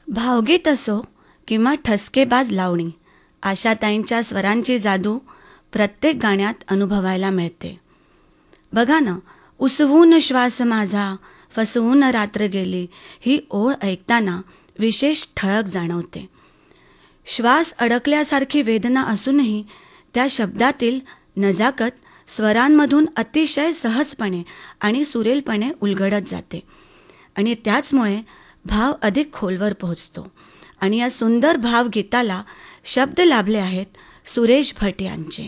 भावगीत असो किंवा ठसकेबाज लावणी, आशाताईंच्या स्वरांची जादू प्रत्येक गाण्यात अनुभवायला मिळते. बघा ना, उसवून श्वास माझा फसवून रात्र गेली ही ओळ ऐकताना विशेष ठळक जाणवते. श्वास अडकल्यासारखी वेदना असूनही त्या शब्दातील नजाकत स्वरांमधून अतिशय सहजपणे आणि सुरेलपणे उलगडत जाते आणि त्याचमुळे भाव अधिक खोलवर पोहोचतो. आणि या सुंदर भावगीताला शब्द लाभले आहेत सुरेश भट यांचे.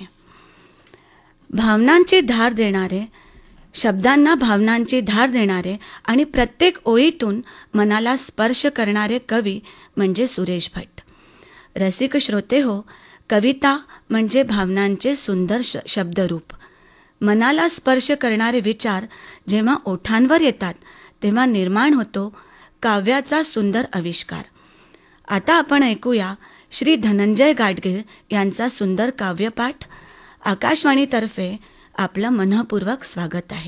भावनांची धार देणारे, शब्दांना भावनांची धार देणारे आणि प्रत्येक ओळीतून मनाला स्पर्श करणारे कवी म्हणजे सुरेश भट. रसिक श्रोते हो, कविता म्हणजे भावनांचे सुंदर शब्दरूप. मनाला स्पर्श करणारे विचार जेव्हा ओठांवर येतात तेव्हा निर्माण होतो काव्याचा सुंदर आविष्कार. आता आपण ऐकूया श्री धनंजय गाडगीळ यांचा सुंदर काव्यपाठ. आकाशवाणीतर्फे आपलं मनःपूर्वक स्वागत आहे.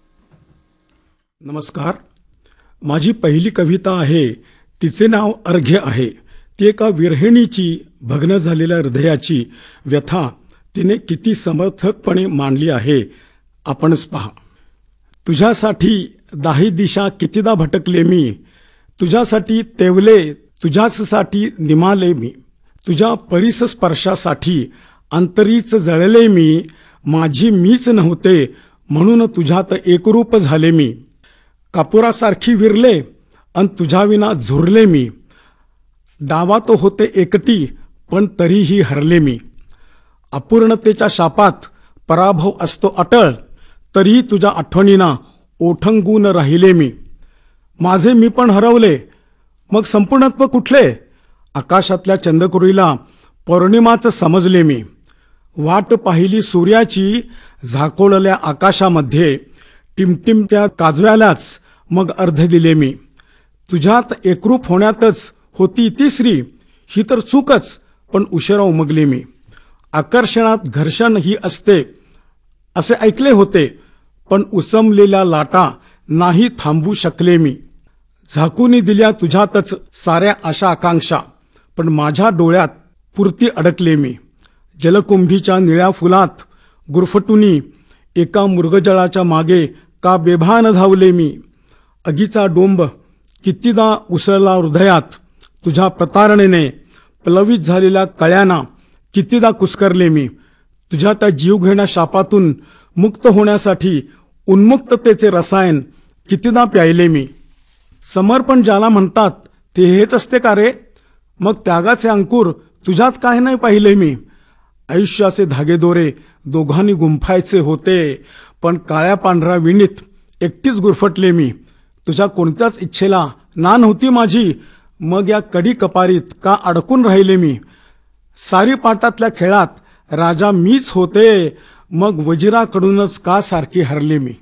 नमस्कार. माझी पहिली कविता आहे, तिचे नाव अर्घ्य आहे. ती एका विरहिणीची, भग्न झालेल्या हृदयाची व्यथा तिने किती समर्थकपणे मांडली आहे आपणच पहा. तुझ्यासाठी दाही दिशा कितीदा भटकले मी, तुझ्यासाठी तेवले, तुझ्याचसाठी निमाले मी, तुझ्या परिस स्पर्शासाठी अंतरीच जळले मी, माझी मीच नव्हते म्हणून तुझ्यात एकरूप झाले मी. कापुरासारखी विरले अन तुझ्याविना झुरले मी, डावात होते एकटी पण तरीही हरले मी. अपूर्णतेच्या शापात पराभव असतो अटळ, तरीही तुझ्या आठवणींना ओठंगून राहिले मी. माझे मी पण हरवले, मग संपूर्णत्व कुठले? आकाशातल्या चंद्रकुरीला पौर्णिमाच समजले मी. वाट पाहिली सूर्याची झाकोळल्या आकाशामध्ये, टिमटिमत्या काजव्यालाच मग अर्ध दिले मी. तुझ्यात एकरूप होण्यातच होती तिसरी, ही तर चूकच, पण उशिरा उमगले मी. आकर्षणात घर्षण ही असते असे ऐकले होते, पण उसमलेल्या लाटा नाही थांबू शकले मी. झाकून दिल्या तुझ्यातच साऱ्या आशा आकांक्षा, पण माझ्या डोळ्यात पुरती अडकले मी. जलकुंभीच्या निळ्या फुलात गुरफटुनी एका मृगजळाच्या मागे का बेभान धावले मी. अगीचा डोंब कितीदा उसळला हृदयात, तुझ्या प्रतारणेने प्लवित झालेल्या कळ्यांना कितीदा कुस्करले मी. तुझ्या त्या जीवघेण्या शापातून मुक्त होण्यासाठी उन्मुक्ततेचे रसायन कितीदा प्यायले मी. समर्पण ज्याला म्हणतात ते हेच असते का रे? मग त्यागाचे अंकुर तुझ्यात काय नाही पाहिले मी. आयुष्याचे धागेदोरे दोघांनी गुंफायचे होते, पण काळ्या पांढऱ्या विणीत एकटीच गुरफटले मी. तुझ्या कोणत्याच इच्छेला ना नव्हती माझी, मग या कडी कपारीत का अडकून राहिले मी. सारी पाटातल्या खेळात राजा मीच होते, मग वजिराकडूनच का सारखी हरले मी.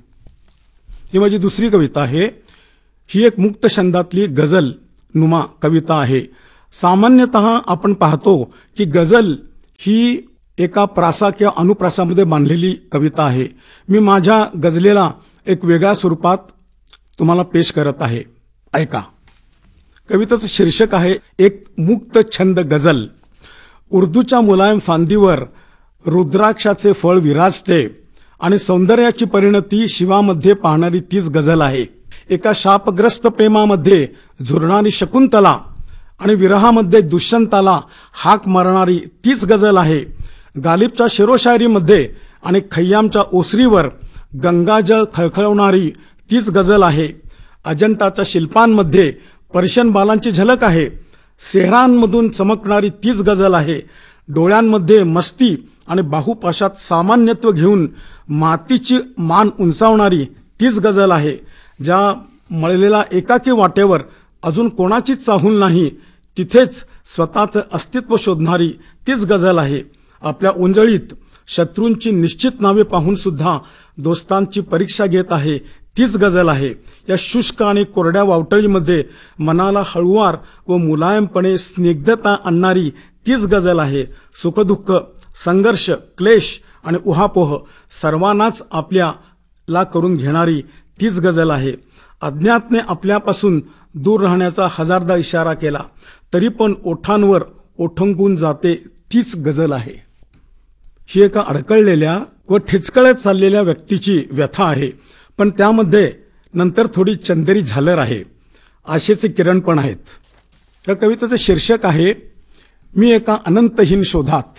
ही माझी दुसरी कविता आहे. ही एक मुक्त छंदातली गझल नुमा कविता आहे. सामान्यतः आपण पाहतो की गझल ही एका प्रासा किंवा अनुप्रासामध्ये बांधलेली कविता आहे. मी माझ्या गझलेला एक वेगळ्या स्वरूपात तुम्हाला पेश करत आहे. ऐका. कवितेचं शीर्षक आहे एक मुक्त छंद गझल. उर्दूच्या मुलायम फांदीवर रुद्राक्षाचे फळ विराजते आणि सौंदर्याची परिणती शिवामध्ये पाहणारी तीच गझल आहे. एका शापग्रस्त प्रेमामध्ये झुरणारी शकुंतला आणि विरहामध्ये दुष्यंताला हाक मारणारी तीच गझल आहे. गालिबच्या शेरोशायरीमध्ये आणि खय्यामच्या ओसरीवर गंगाजळ खळखळवणारी तीच गझल आहे. अजंठाच्या शिल्पांमध्ये पर्शियन बालांची झलक आहे. सेहरांमधून चमकणारी तीच गझल आहे. डोळ्यांमध्ये मस्ती आणि बाहुपाशात सामान्यत्व घेऊन मातीची मान उंचावणारी तीच गझल आहे. ज्या मळलेल्या एकाकी वाटेवर अजून कोणाचीच चाहूल नाही, तिथेच स्वतःचं अस्तित्व शोधणारी तीच गझल आहे. आपल्या उंजळीत शत्रूंची निश्चित नावे पाहून सुद्धा दोस्तांची परीक्षा घेत आहे तीच गझल आहे. या शुष्क आणि कोरड्या वावटळीमध्ये मनाला हळुवार व मुलायमपणे स्निग्धता आणणारी तीच गझल आहे. सुखदुःख, संघर्ष, क्लेश आणि उहापोह सर्वांनाच आपल्याला करून घेणारी तीच गझल आहे. अज्ञातने आपल्यापासून दूर राहण्याचा हजारदा इशारा केला तरी पण ओठांवर ओठंगून जाते तीच गझल आहे. ही एका अडकळलेल्या व ठिचकळत चाललेल्या व्यक्तीची व्यथा आहे, पण त्यामध्ये नंतर थोडी चंदेरी झालर आहे, आशेचे किरण पण आहेत. या कवितेचं शीर्षक आहे मी एका अनंतहीन शोधात.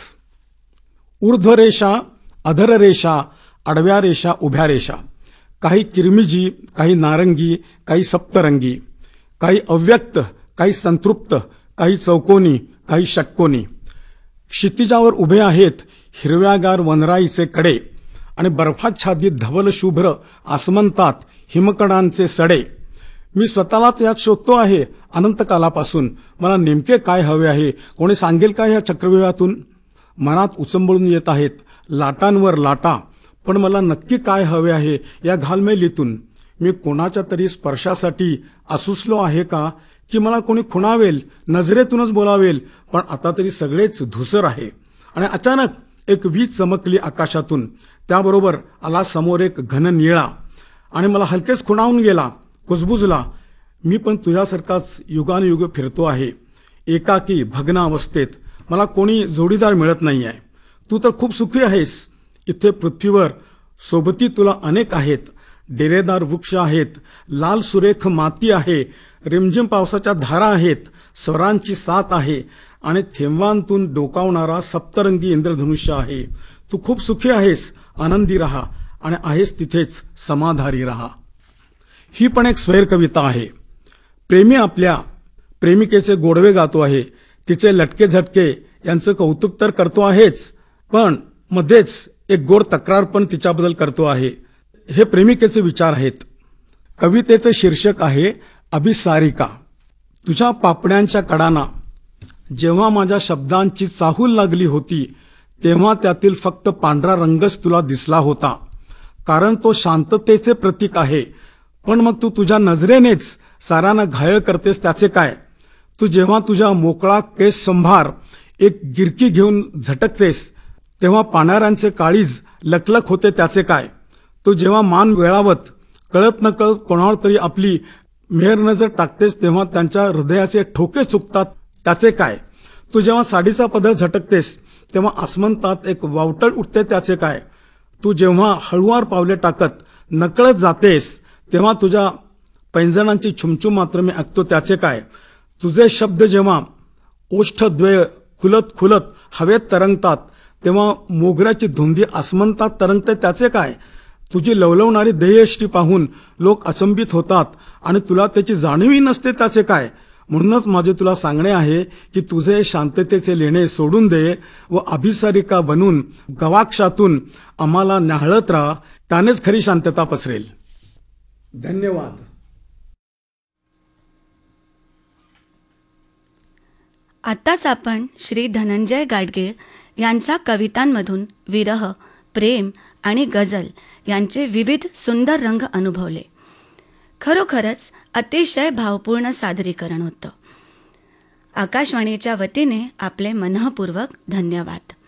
ऊर्ध्वरेषा, अधररेषा, आडव्या रेषा, उभ्या रेषा, काही किरमिजी, काही नारंगी, काही सप्तरंगी, काही अव्यक्त, काही संतृप्त, काही चौकोनी, काही षटकोनी. क्षितिजावर उभे आहेत हिरव्यागार वनराईचे कडे आणि बर्फाच्छादित धवल शुभ्र आसमंतात हिमकणांचे सडे. मी स्वतःलाच यात शोधतो आहे अनंत कालापासून. मला नेमके काय हवे आहे, कोणी सांगेल का या चक्रव्यूहातून? मनात उचंबळून येत आहेत लाटांवर लाटा, पण मला नक्की काय हवे आहे या घालमेलीतून? मी कोणाच्या तरी स्पर्शासाठी आसुसलो आहे का, की मला कोणी खुणावेल, नजरेतूनच बोलावेल? पण आता तरी सगळेच धुसर आहे. आणि अचानक एक वीज चमकली आकाशातून, त्याबरोबर आला समोर एक घन निळा आणि मला हलकेच खुणावून गेला, कुजबुजला. मी पण तुझ्यासारखाच युगानुयुग फिरतो आहे, एकाकी भग्न अवस्थेत. मला कोणी जोडीदार मिळत नाही आहे. तू तर खूप सुखी आहेस. इथे पृथ्वीवर सोबती तुला अनेक आहेत. डेरेदार वृक्ष आहेत, लाल सुरेख माती आहे, रिमझिम पावसाच्या धारा आहेत, स्वरांची साथ आहे आणि थेंबांतून डोकावणारा सप्तरंगी इंद्रधनुष्य आहे. तू खूप सुखी आहेस, आनंदी रहा आणि आहेस तिथेच समाधारी रहा. ही पण एक स्वैर कविता आहे. प्रेमी आपल्या प्रेमिकेचे गोडवे गातो आहे, तिचे लटके झटके यांचं कौतुक तर करतो आहेच, पण मध्येच एक गोड तक्रार पण तिच्याबद्दल करतो आहे. हे प्रेमिकेचे विचार आहेत. कवितेचं शीर्षक आहे अभिसारिका. तुझ्या पापण्यांच्या कडांना जेव्हा माझ्या शब्दांची चाहूल लागली होती, तेव्हा त्यातील फक्त पांढरा रंगच तुला दिसला होता, कारण तो शांततेचे प्रतीक आहे. पण मग तू तुझ्या नजरेनेच साऱ्यांना घायल करतेस त्याचे काय? तू जेव्हा तुझ्या मोकळा केस संभार एक गिरकी घेऊन झटकतेस, तेव्हा पाण्यारांचे काळीज लकलक होते त्याचे काय? तू जेव्हा मान वेळावत कळत नकळत कोणावर तरी आपली मेहर नजर टाकतेस, तेव्हा त्यांच्या हृदयाचे ठोके चुकतात त्याचे काय? तू जेव्हा साडीचा पदर झटकतेस, तेव्हा आसमंतात एक वावटळ उठते त्याचे काय? तू जेव्हा हळुवार पावले टाकत नकळत जातेस, तेव्हा तुझ्या पैंजणांची छुमछुम मात्र मी ऐकतो त्याचे काय? तुझे शब्द जेव्हा ओष्ठद्वय खुलत खुलत हवेत तरंगतात, तेव्हा मोगऱ्याची धुंदी आसमंतात तरंगते त्याचे काय? तुझी लवलवणारी देहयष्टी पाहून लोक अचंबित होतात आणि तुला त्याची जाणीवही नसते त्याचे काय? म्हणूनच माझे तुला सांगणे आहे की तुझे शांततेचे लेणे सोडून दे व अभिसारिका बनून गवाक्षातून आम्हाला न्याहाळत राहा, त्यानेच खरी शांतता पसरेल. धन्यवाद. आत्ताच आपण श्री धनंजय गाडगीळ यांच्या कवितांमधून विरह, प्रेम आणि गझल यांचे विविध सुंदर रंग अनुभवले. खरोखरच अतिशय भावपूर्ण सादरीकरण होतं. आकाशवाणीच्या वतीने आपले मनःपूर्वक धन्यवाद.